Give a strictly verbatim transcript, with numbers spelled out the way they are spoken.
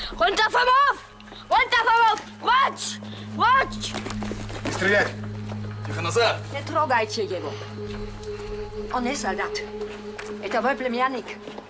Runter vom Hof! Runter vom Hof! Прочь! Прочь! Не стрелять! Тихо, назад! Не трогайте его. Он не солдат. Это мой племянник.